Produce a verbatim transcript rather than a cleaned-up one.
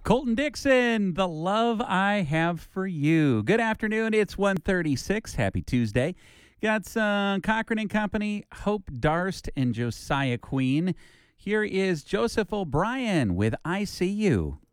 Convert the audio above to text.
Colton Dixon, The Love I Have for You. Good afternoon. It's one thirty-six. Happy Tuesday. Got some Cochran and Company, Hope Darst, and Josiah Queen. Here is Joseph O'Brien with I See You.